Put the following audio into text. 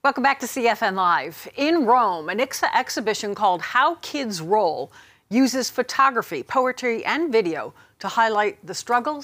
Welcome back to CFN Live. In Rome, an exhibition called How Kids Roll uses photography, poetry, and video to highlight the struggles